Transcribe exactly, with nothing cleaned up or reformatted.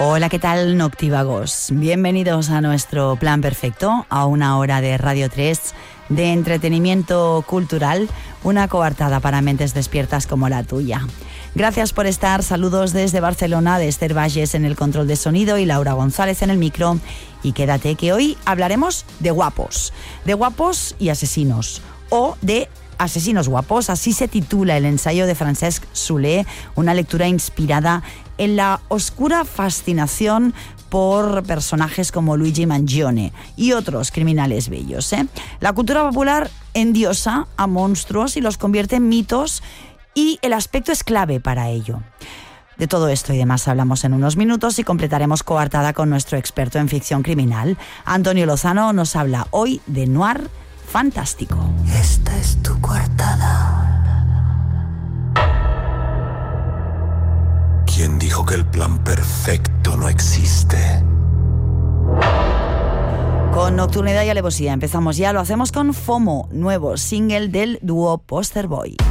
Hola, ¿qué tal, noctívagos? Bienvenidos a nuestro plan perfecto, a una hora de Radio tres, de entretenimiento cultural, una coartada para mentes despiertas como la tuya. Gracias por estar, saludos desde Barcelona, de Esther Valles en el control de sonido y Laura González en el micro. Y quédate que hoy hablaremos de guapos, de guapos y asesinos, o de Asesinos guapos, así se titula el ensayo de Francesc Soler, una lectura inspirada en la oscura fascinación por personajes como Luigi Mangione y otros criminales bellos, ¿eh? La cultura popular endiosa a monstruos y los convierte en mitos, y el aspecto es clave para ello. De todo esto y demás hablamos en unos minutos y completaremos coartada con nuestro experto en ficción criminal. Antonio Lozano nos habla hoy de noir fantástico. Esta es tu coartada. ¿Quién dijo que el plan perfecto no existe? Con nocturnidad y alevosía empezamos ya, lo hacemos con FOMO, nuevo single del dúo Poster Boy.